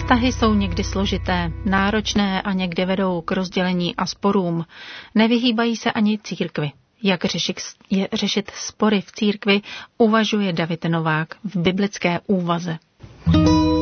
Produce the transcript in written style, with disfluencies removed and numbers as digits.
Vztahy jsou někdy složité, náročné a někdy vedou k rozdělení a sporům. Nevyhýbají se ani církvi. Jak řešit spory v církvi, uvažuje David Novák v biblické úvaze.